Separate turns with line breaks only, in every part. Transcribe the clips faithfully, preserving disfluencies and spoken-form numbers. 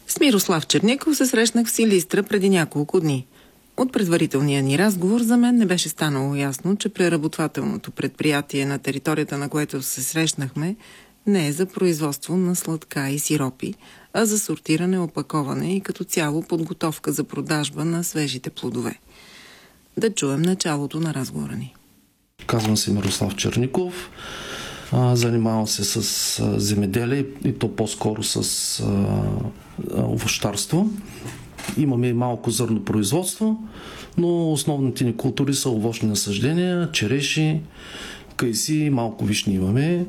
С Мирослав Черников се срещнах в Силистра преди няколко дни. От предварителния ни разговор за мен не беше станало ясно, че преработвателното предприятие, на територията на което се срещнахме, не е за производство на сладка и сиропи, а за сортиране, опаковане и като цяло подготовка за продажба на свежите плодове. Да чуем началото на разговора ни.
Казвам се Мирослав Черников. Занимавам се с земеделие и то по-скоро с овощарство. Имаме малко зърнопроизводство, но основните ни култури са овощни насаждения, череши, кайси, малко вишни имаме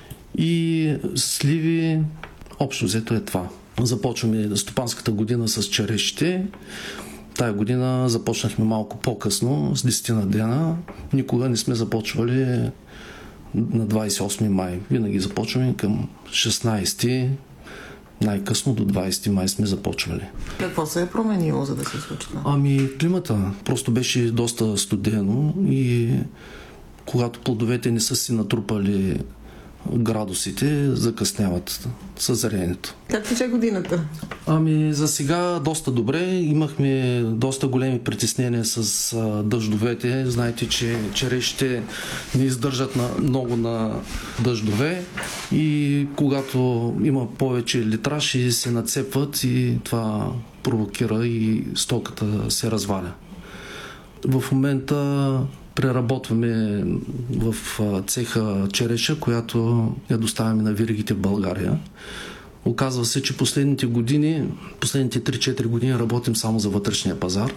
и сливи. Общо взето е това. Започваме стопанската година с черешите. Тая година започнахме малко по-късно, с десет дена. Никога не сме започвали на двадесет и осми май. Винаги започваме към шестнадесети, най-късно до двадесети май сме започвали.
Какво се е променило, за да се случи това?
Ами климата. Просто беше доста студено и когато плодовете не са си натрупали градусите, закъсняват съзрението.
Как тече годината?
Ами за сега доста добре. Имахме доста големи притеснения с а, дъждовете. Знаете, че черешите не издържат на, много на дъждове и когато има повече литраж и се нацепват и това провокира и стоката се разваля. В момента преработваме в цеха череша, която я доставяме на веригите в България. Оказва се, че последните години, последните три-четири години работим само за вътрешния пазар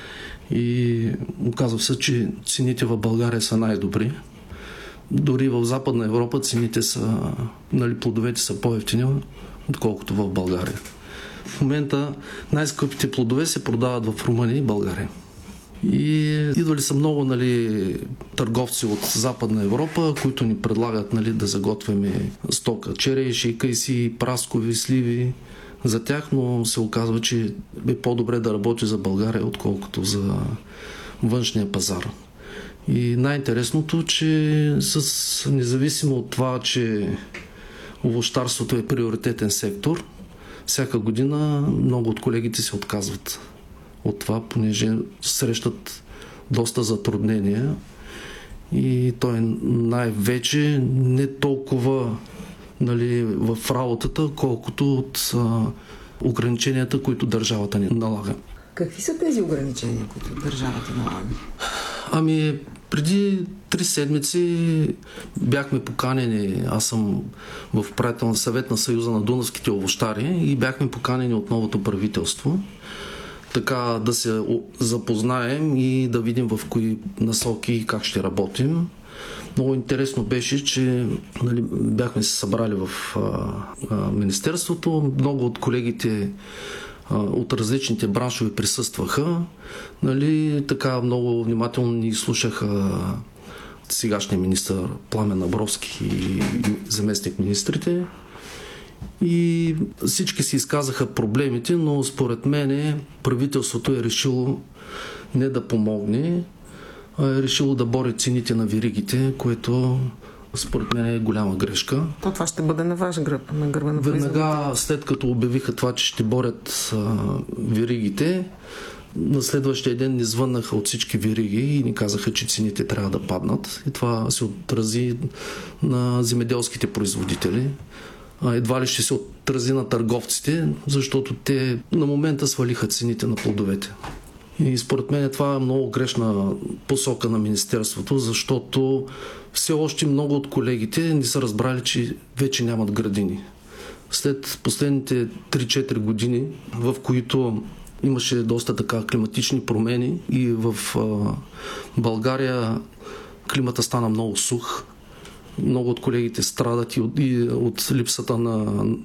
и оказва се, че цените в България са най-добри. Дори в Западна Европа цените са, нали, плодовете са по-евтини, отколкото в България. В момента най-скъпите плодове се продават в Румъния и България. И идвали са много, нали, търговци от Западна Европа, които ни предлагат, нали, да заготвяме стока, череши, кайси, праскови, сливи за тях, но се оказва, че е по-добре да работи за България, отколкото за външния пазар. И най-интересното, че с, независимо от това, че овощарството е приоритетен сектор, всяка година много от колегите се отказват от това, понеже срещат доста затруднения и той най-вече не толкова, нали, в работата, колкото от а, ограниченията, които държавата ни налага.
Какви са тези ограничения, които държавата налага?
Ами, преди три седмици бяхме поканени, аз съм в управителен съвет на Съюза на дунавските овощари и бяхме поканени от новото правителство, така да се запознаем и да видим в кои насоки и как ще работим. Много интересно беше, че, нали, бяхме се събрали в а, а, Министерството. Много от колегите а, от различните браншове присъстваха. Нали, така много внимателно ни слушаха сегашния министър Пламен Абровски и заместник министрите. И всички си изказаха проблемите, но според мен правителството е решило не да помогне, а е решило да бори цените на веригите, което според мен е голяма грешка.
То това ще бъде на ваш гръб, на гърба на производителите.
Веднага след като обявиха това, че ще борят а, веригите, на следващия ден ни звъннаха от всички вериги и ни казаха, че цените трябва да паднат. И това се отрази на земеделските производители. Едва ли ще се отрази на търговците, защото те на момента свалиха цените на плодовете. И според мен това е много грешна посока на Министерството, защото все още много от колегите не са разбрали, че вече нямат градини. След последните три-четири години, в които имаше доста така климатични промени и в а, България климата стана много сух, много от колегите страдат и от, и от липсата на